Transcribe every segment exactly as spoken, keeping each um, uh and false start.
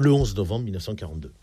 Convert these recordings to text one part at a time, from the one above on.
le onze novembre mille neuf cent quarante-deux.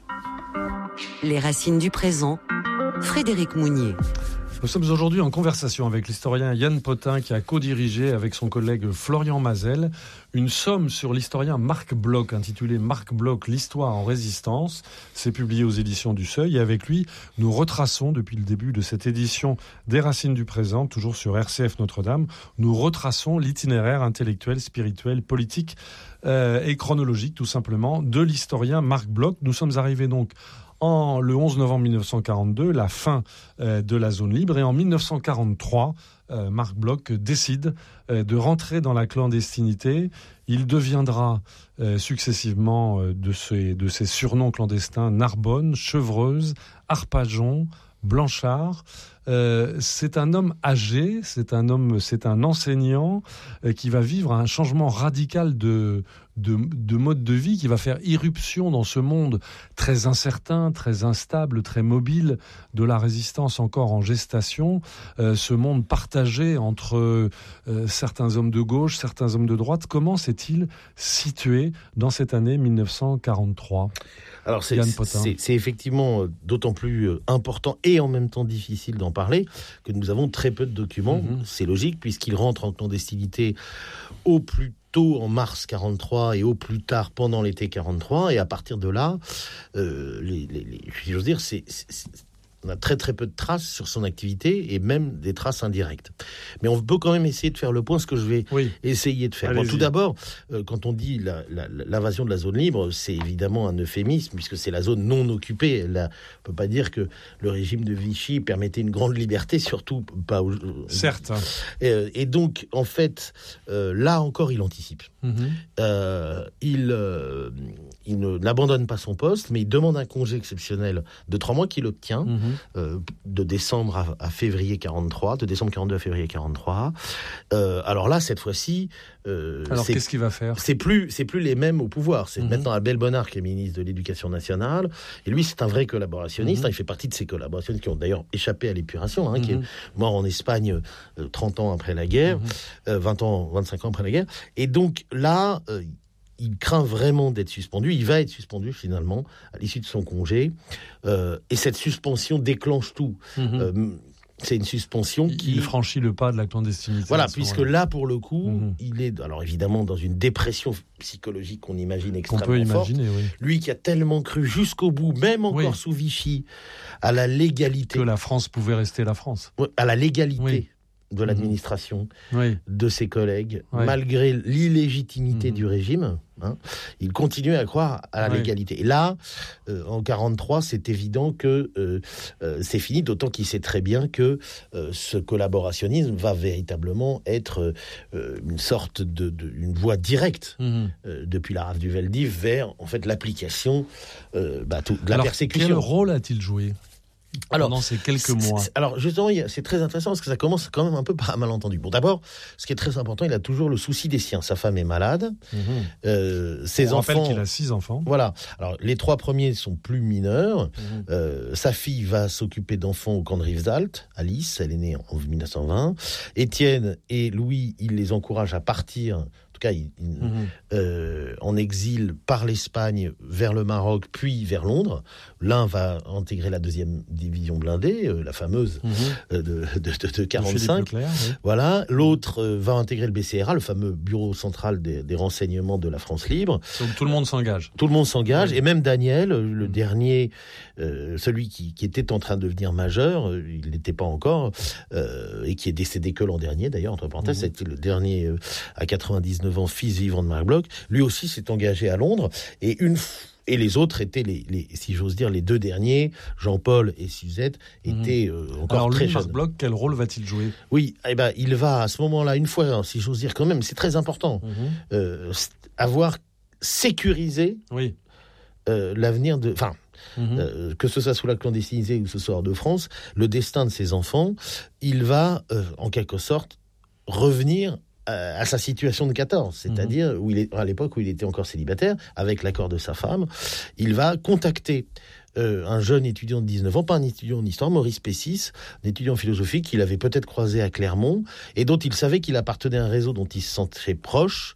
Les racines du présent, Frédéric Mounier. Nous sommes aujourd'hui en conversation avec l'historien Yann Potin qui a co-dirigé avec son collègue Florian Mazel une somme sur l'historien Marc Bloch intitulée Marc Bloch, l'histoire en résistance. C'est publié aux éditions du Seuil et avec lui, nous retraçons depuis le début de cette édition des Racines du présent, toujours sur R C F Notre-Dame, nous retraçons l'itinéraire intellectuel, spirituel, politique euh, et chronologique tout simplement de l'historien Marc Bloch. Nous sommes arrivés donc en le onze novembre mille neuf cent quarante-deux, la fin euh, de la zone libre. Et en mille neuf cent quarante-trois, euh, Marc Bloch décide euh, de rentrer dans la clandestinité. Il deviendra euh, successivement euh, de, ses, de ses surnoms clandestins Narbonne, Chevreuse, Arpajon, Blanchard. Euh, c'est un homme âgé, c'est un homme, c'est un enseignant euh, qui va vivre un changement radical de, de, de mode de vie, qui va faire irruption dans ce monde très incertain, très instable, très mobile de la résistance encore en gestation. Euh, ce monde partagé entre euh, certains hommes de gauche, certains hommes de droite. Comment s'est-il situé dans cette année mille neuf cent quarante-trois ? Alors c'est, c'est, c'est effectivement d'autant plus important et en même temps difficile d'en parler que nous avons très peu de documents. Mmh. C'est logique puisqu'il rentre en clandestinité au plus tôt en mars quarante-trois et au plus tard pendant l'été quarante-trois. Et à partir de là, euh, les, les, les, j'ose dire, c'est, c'est, c'est on a très très peu de traces sur son activité et même des traces indirectes. Mais on peut quand même essayer de faire le point, ce que je vais oui. essayer de faire. Bon, tout d'abord, euh, quand on dit la, la, l'invasion de la zone libre, c'est évidemment un euphémisme puisque c'est la zone non occupée. Elle a, on peut pas dire que le régime de Vichy permettait une grande liberté, surtout pas. Aux, Certes. Euh, et donc, en fait, euh, là encore, il anticipe. Mm-hmm. Euh, il, euh, il ne, n'abandonne pas son poste, mais il demande un congé exceptionnel de trois mois qu'il obtient. Mm-hmm. Euh, de décembre à, à février quarante-trois, de décembre quarante-deux à février quarante-trois. Euh, alors là, cette fois-ci, euh, alors qu'est-ce qu'il va faire ? C'est plus, c'est plus les mêmes au pouvoir. C'est mm-hmm. maintenant Abel Bonnard qui est ministre de l'Éducation nationale, et lui, c'est un vrai collaborationniste. Mm-hmm. Hein, il fait partie de ces collaborationnistes qui ont d'ailleurs échappé à l'épuration, hein, mm-hmm. qui est mort en Espagne euh, trente ans après la guerre, mm-hmm. euh, vingt ans, vingt-cinq ans après la guerre. Et donc là. Euh, Il craint vraiment d'être suspendu. Il va être suspendu finalement à l'issue de son congé. Euh, et cette suspension déclenche tout. Mmh. Euh, c'est une suspension qui... Il franchit le pas de la clandestinité. Voilà, puisque là, pour le coup, mmh. il est... Alors évidemment, dans une dépression psychologique qu'on imagine extrêmement qu'on peut forte. Imaginer, oui. Lui qui a tellement cru jusqu'au bout, même encore oui. sous Vichy, à la légalité... Que la France pouvait rester la France. À la légalité... Oui. de l'administration, oui. de ses collègues, oui. malgré l'illégitimité mmh. du régime, hein, il continuait à croire à la oui. légalité. Et là, euh, en quarante-trois, c'est évident que euh, euh, c'est fini, d'autant qu'il sait très bien que euh, ce collaborationnisme va véritablement être euh, une sorte de, de une voie directe mmh. euh, depuis la rafle du Veldiv vers en fait l'application euh, bah, tout, de la Alors, persécution. Quel rôle a-t-il joué ? Alors, pendant ces quelques mois. C'est, alors justement, c'est très intéressant parce que ça commence quand même un peu par un malentendu. Bon, d'abord, ce qui est très important, il a toujours le souci des siens. Sa femme est malade. Mmh. Euh, ses On enfants. rappelle qu'il a six enfants. Voilà. Alors les trois premiers sont plus mineurs. Mmh. Euh, sa fille va s'occuper d'enfants au camp de Rivesaltes. Alice, elle est née en dix-neuf cent vingt. Étienne et Louis, il les encourage à partir. En tout cas, il, il, mmh. euh, en exil par l'Espagne vers le Maroc, puis vers Londres. L'un va intégrer la deuxième division blindée, euh, la fameuse mmh. euh, de, de, de, de quarante-cinq. Leclerc, oui. Voilà. L'autre euh, va intégrer le B C R A, le fameux Bureau central des, des renseignements de la France libre. Donc tout le monde s'engage. Tout le monde s'engage. Oui. Et même Daniel, le mmh. dernier, euh, celui qui, qui était en train de devenir majeur, euh, il n'était pas encore, euh, et qui est décédé que l'an dernier, d'ailleurs, entre parenthèses, mmh. c'était le dernier euh, à quatre-vingt-dix-neuf ans, fils vivant de Marc Bloch, lui aussi s'est engagé à Londres, et une f- et les autres étaient les, les, si j'ose dire, les deux derniers, Jean-Paul et Suzette, étaient euh, encore Alors très lui, jeunes. Marc Bloch, quel rôle va-t-il jouer ? Oui, eh ben, il va à ce moment-là, une fois, si j'ose dire quand même, c'est très important, mmh. euh, avoir sécurisé oui. euh, l'avenir de... Enfin, Mmh. Euh, que ce soit sous la clandestinité ou ce soit hors de France, le destin de ses enfants, il va, euh, en quelque sorte, revenir à, à sa situation de quatorze, c'est-à-dire mmh. où il est, à l'époque où il était encore célibataire, avec l'accord de sa femme, il va contacter euh, un jeune étudiant de dix-neuf ans, pas un étudiant en histoire, Maurice Pessis, un étudiant en philosophie qu'il avait peut-être croisé à Clermont, et dont il savait qu'il appartenait à un réseau dont il se sentait proche,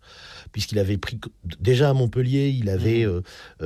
puisqu'il avait pris déjà à Montpellier, il avait mmh. euh,